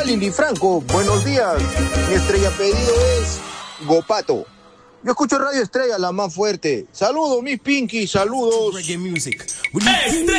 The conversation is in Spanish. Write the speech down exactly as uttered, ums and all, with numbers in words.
Lili Franco, buenos días. Mi estrella pedido es Gopato. Yo escucho Radio Estrella, la más fuerte. Saludos, mis Pinky, saludos. Estrella.